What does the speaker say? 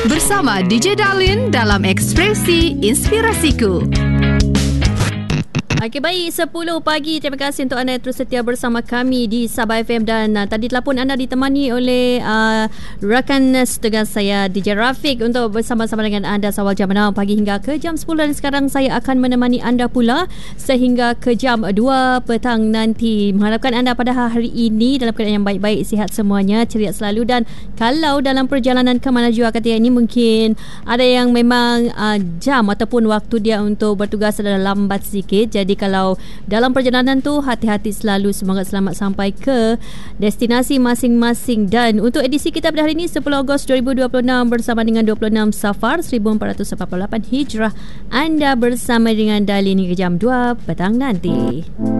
Bersama DJ Darlin dalam Ekspresi Inspirasiku. Okey, baik, 10 pagi. Terima kasih untuk anda yang terus setia bersama kami di Sabah FM. Dan tadi telah pun anda ditemani oleh rakan setugas saya DJ Rafiq untuk bersama-sama dengan anda awal jam 6 pagi hingga ke jam 10. Dan sekarang saya akan menemani anda pula sehingga ke jam 2 petang nanti. Mengharapkan anda pada hari ini dalam keadaan yang baik-baik, sihat semuanya, ceria selalu. Dan kalau dalam perjalanan ke mana jua kata ini, mungkin ada yang memang jam ataupun waktu dia untuk bertugas adalah lambat sikit. Jadi kalau dalam perjalanan tu, hati-hati selalu, semoga selamat sampai ke destinasi masing-masing. Dan untuk edisi kita pada hari ini 10 Ogos 2026 bersama dengan 26 Safar 1448 Hijrah, anda bersama dengan Darlin hingga jam 2 petang nanti.